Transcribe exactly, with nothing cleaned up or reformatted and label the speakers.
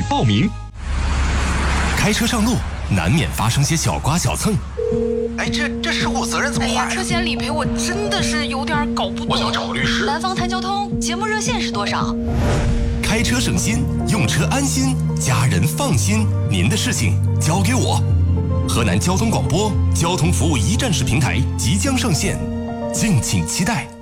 Speaker 1: 报名。
Speaker 2: 开车上路难免发生些小刮小蹭，
Speaker 3: 哎，这这事故责任怎么划呀？
Speaker 4: 哎呀，车险理赔我真的是有点搞不懂。
Speaker 3: 我想找个律师。
Speaker 4: 南方谈交通节目热线是多少？
Speaker 2: 开车省心，用车安心，家人放心。您的事情交给我。河南交通广播交通服务一站式平台即将上线，敬请期待。